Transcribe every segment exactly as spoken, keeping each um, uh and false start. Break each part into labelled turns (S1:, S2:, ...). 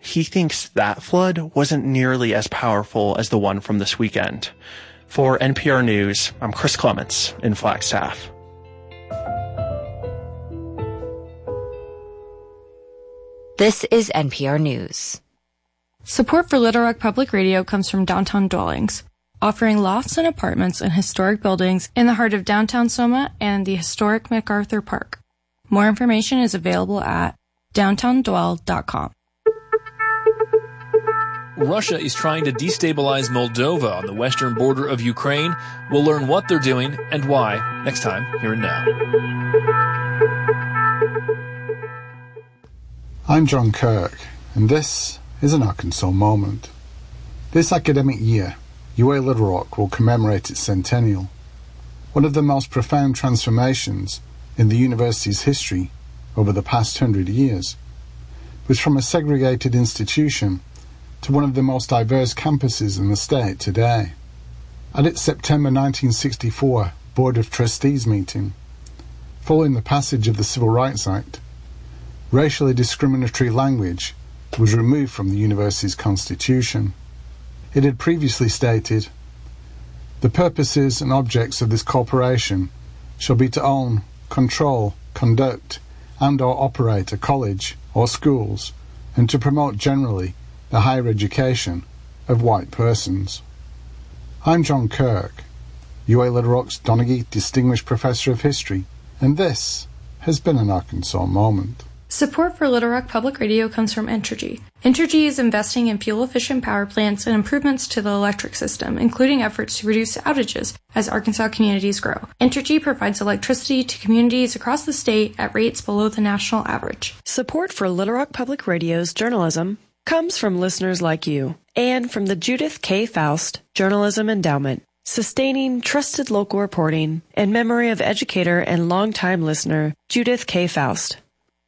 S1: he thinks that flood wasn't nearly as powerful as the one from this weekend. For N P R News, I'm Chris Clements in Flagstaff.
S2: This is N P R News.
S3: Support for Little Rock Public Radio comes from Downtown Dwellings, offering lofts and apartments in historic buildings in the heart of downtown Soma and the historic MacArthur Park. More information is available at downtown dwell dot com.
S4: Russia is trying to destabilize Moldova on the western border of Ukraine. We'll learn what they're doing and why next time here and now.
S5: I'm John Kirk, and this is an Arkansas Moment. This academic year, U A Little Rock will commemorate its centennial. One of the most profound transformations in the university's history over the past hundred years was from a segregated institution to one of the most diverse campuses in the state today. At its September nineteen sixty-four Board of Trustees meeting, following the passage of the Civil Rights Act, racially discriminatory language was removed from the university's constitution. It had previously stated, "The purposes and objects of this corporation shall be to own, control, conduct, and or operate a college or schools, and to promote generally the higher education of white persons." I'm John Kirk, U A Little Rock's Donaghy Distinguished Professor of History, and this has been an Arkansas Moment.
S3: Support for Little Rock Public Radio comes from Entergy. Entergy is investing in fuel-efficient power plants and improvements to the electric system, including efforts to reduce outages as Arkansas communities grow. Entergy provides electricity to communities across the state at rates below the national average.
S6: Support for Little Rock Public Radio's journalism comes from listeners like you and from the Judith K. Faust Journalism Endowment, sustaining trusted local reporting in memory of educator and longtime listener Judith K. Faust.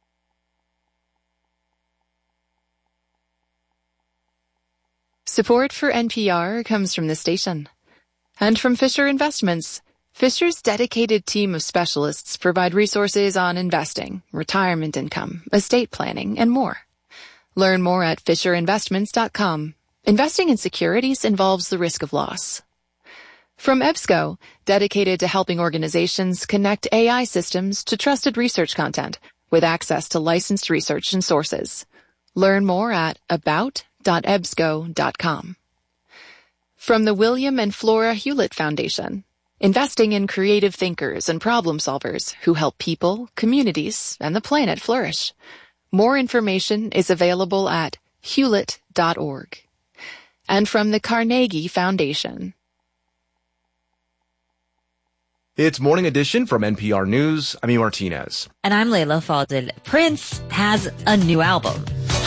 S7: Support for N P R comes from the station and from Fisher Investments. Fisher's dedicated team of specialists provide resources on investing, retirement income, estate planning, and more. Learn more at fisher investments dot com. Investing in securities involves the risk of loss. From EBSCO, dedicated to helping organizations connect A I systems to trusted research content with access to licensed research and sources. Learn more at about dot ebsco dot com. From the William and Flora Hewlett Foundation, investing in creative thinkers and problem solvers who help people, communities, and the planet flourish. More information is available at hewlett dot org. And from the Carnegie Foundation.
S8: It's Morning Edition from N P R News. I'm E. Martinez.
S2: And I'm Layla Falded. Prince has a new album.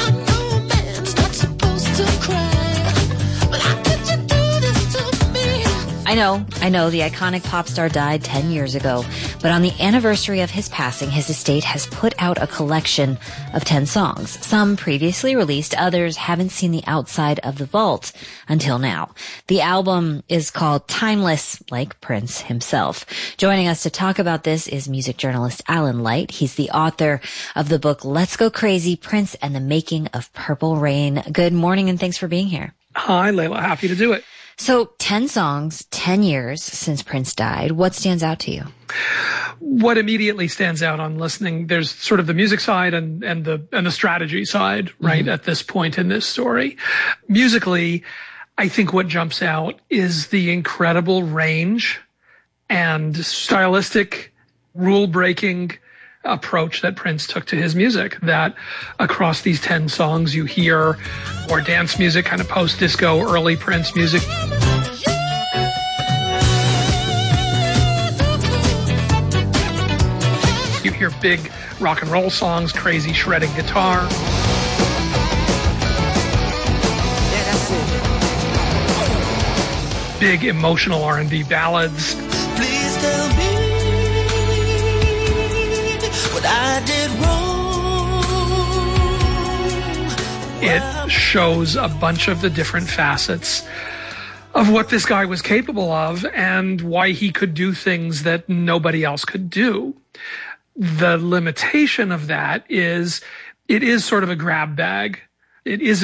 S2: I know, I know, the iconic pop star died ten years ago, but on the anniversary of his passing, his estate has put out a collection of ten songs. Some previously released, others haven't seen the outside of the vault until now. The album is called Timeless, like Prince himself. Joining us to talk about this is music journalist Alan Light. He's the author of the book Let's Go Crazy, Prince and the Making of Purple Rain. Good morning and thanks for being here.
S9: Hi, Layla. Happy to do it.
S2: So ten songs, ten years since Prince died. What stands out to you?
S9: What immediately stands out on listening, there's sort of the music side and, and the, and the strategy side, right? Mm-hmm. At this point in this story. Musically, I think what jumps out is the incredible range and stylistic rule-breaking approach that Prince took to his music, that across these ten songs you hear more dance music, kind of post-disco, early Prince music. You hear big rock and roll songs, crazy shredding guitar. Big emotional R and B ballads.
S10: Please tell me what I did wrong.
S9: It shows a bunch of the different facets of what this guy was capable of and why he could do things that nobody else could do. The limitation of that is it is sort of a grab bag. It is